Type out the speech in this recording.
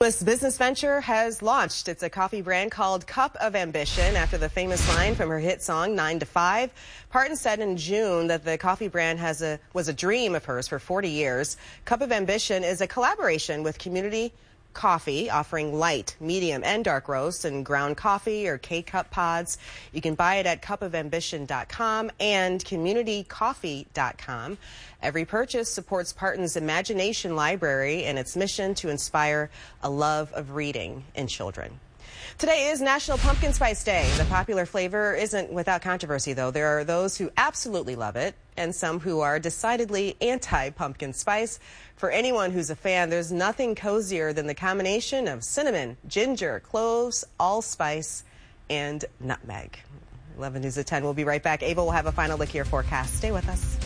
This business venture has launched. It's a coffee brand called Cup of Ambition after the famous line from her hit song 9 to 5. Parton said in June that the coffee brand was a dream of hers for 40 years. Cup of Ambition is a collaboration with Community Coffee, offering light, medium, and dark roast and ground coffee or K-Cup pods. You can buy it at cupofambition.com and communitycoffee.com. Every purchase supports Parton's Imagination Library and its mission to inspire a love of reading in children. Today is National Pumpkin Spice Day. The popular flavor isn't without controversy, though. There are those who absolutely love it and some who are decidedly anti-pumpkin spice. For anyone who's a fan, there's nothing cozier than the combination of cinnamon, ginger, cloves, allspice, and nutmeg. 11 News at 10. We'll be right back. Ava will have a final look at your forecast. Stay with us.